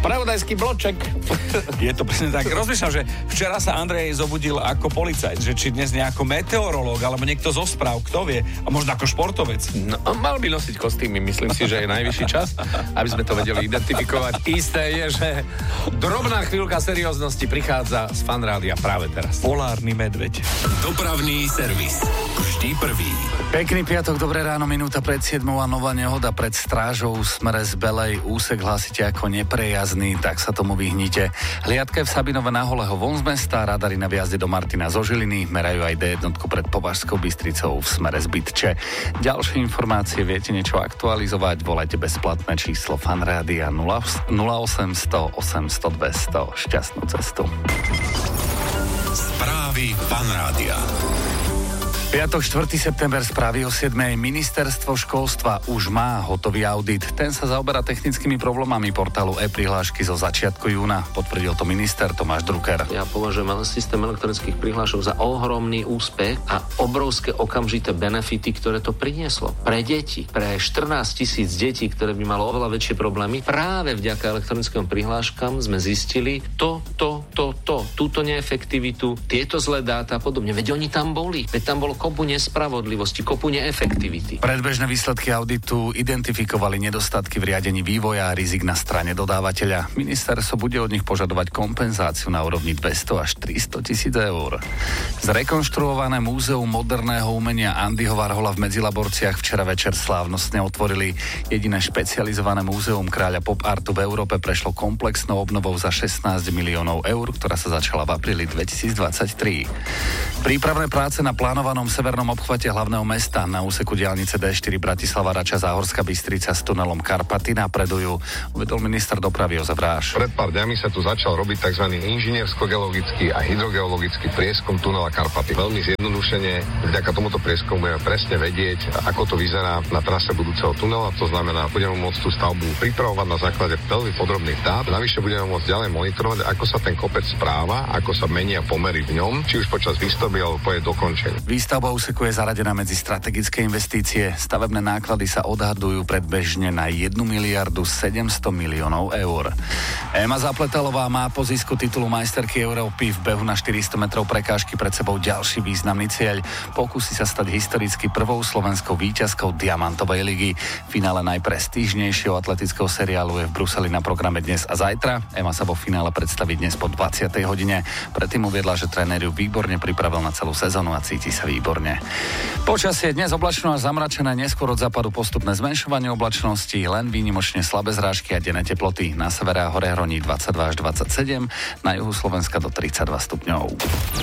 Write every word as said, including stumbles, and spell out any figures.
Spravodajský bloček. Je to presne tak. Rozmýšľam, že včera sa Andrej zobudil ako policajt, že či dnes nejako meteorológ, alebo niekto zo správ, kto vie, a možno ako športovec. No, mal by nosiť kostýmy, myslím si, že je najvyšší čas, aby sme to vedeli identifikovať. Isté je, že drobná chvíľka serióznosti prichádza z Fanrádia práve teraz. Polárny medveď. Dopravný servis. Vždy prvý. Pekný piatok, dobré ráno, minúta pred siedmou a nová nehoda pred strážou v smere z Belej. Úsek hlásite ako neprejazný, tak sa tomu vyhnite. Hliadka v Sabinove na Holeho von z mesta, radary na vjazde do Martina zo Žiliny, merajú aj dé jedna pre Považskou Bystricou v smere z Bytče. Ďalšie informácie viete niečo aktualizovať, volajte bezplatné číslo Fanrádia nula osem nula nula osem sto dvesto. Šťastnú cestu. Správy Fanrádia. Piatok, štvrtého september, správy o siedmej. Ministerstvo školstva už má hotový audit. Ten sa zaoberá technickými problémami portálu e-prihlášky zo začiatku júna. Potvrdil to minister Tomáš Drucker. Ja považujem systém elektronických prihlášok za ohromný úspech a obrovské okamžité benefity, ktoré to prinieslo. Pre deti, pre štrnásť tisíc detí, ktoré by malo oveľa väčšie problémy, práve vďaka elektronickým prihláškam sme zistili to, to, to, to, túto neefektivitu, tieto zlé dáta a podobne. Veď oni tam boli. Veď tam bolo kopu nespravodlivosti, kopu neefektivity. Predbežné výsledky auditu identifikovali nedostatky v riadení vývoja a rizik na strane dodávateľa. Ministerstvo bude od nich požadovať kompenzáciu na úrovni dvesto až tristo tisíc eur. Zrekonštruované múzeum moderného umenia Andyho Warhola v Medzilaborciach včera večer slávnostne otvorili. Jediné špecializované múzeum kráľa pop artu v Európe prešlo komplexnou obnovou za šestnásť miliónov eur, ktorá sa začala v apríli dvetisícdvadsaťtri. Prípravné práce na plánovanom severnom obchvate hlavného mesta na úseku diaľnice dé štyri Bratislava Rača Záhorská Bystrica s tunelom Karpaty napredujú, uvedol minister dopravy Jozef Ráš. Pred pár dňami sa tu začal robiť tzv. Inžiniersko-geologický a hydrogeologický prieskum tunela Karpaty. Veľmi zjednodušene, vďaka tomuto prieskumu budeme presne vedieť, ako to vyzerá na trase budúceho tunela. To znamená, budeme môcť tú stavbu pripravovať na základe veľmi podrobných dát. Navyše budeme môcť ďalej monitorovať, ako sa ten kopec správa, ako sa menia pomery v ňom, či už počas výstavby alebo po jej dokončení. Výstavba úseku je zaradená medzi strategické investície. Stavebné náklady sa odhadujú predbežne na jednu miliardu sedemsto miliónov eur. Ema Zapletalová má po zisku titulu majsterky Európy v behu na štyristo metrov prekážky pred sebou ďalší významný cieľ. Pokúsi sa stať historicky prvou slovenskou víťazkou Diamantovej ligy. Finále najprestížnejšieho atletického seriálu je v Bruseli na programe dnes a zajtra. Ema sa vo finále predstaví dnes po dvadsiatej hodine. Predtým uviedla, že tréner ju výborne pripravil na celú sezónu a cíti sa výborne. Počasie dnes oblačno až zamračené, neskôr od západu postupné zmenšovanie oblačnosti, len výnimočne slabé zrážky a denné teploty. Na severe a hore hroní dvadsaťdva až dvadsaťsedem, na juhu Slovenska do tridsaťdva stupňov.